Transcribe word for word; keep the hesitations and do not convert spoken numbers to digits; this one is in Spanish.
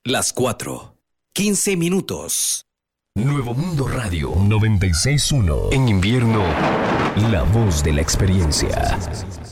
Las cuatro, quince minutos. Nuevo Mundo Radio noventa y seis punto uno. En invierno, la voz de la experiencia.